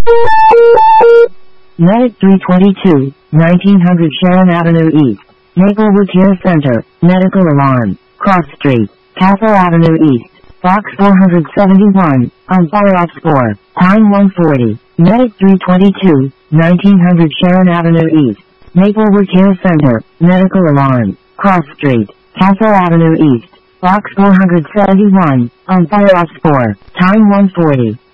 Medic 322, 1900 Sharon Avenue East, Maplewood Care Center, Medical Alarm, Cross Street, Castle Avenue East, Box 471, on Fire Ops 4, time 1:40. Medic 322, 1900 Sharon Avenue East, Maplewood Care Center, Medical Alarm, Cross Street, Castle Avenue East, Box 471, on Fire Ops 4, time 1:40.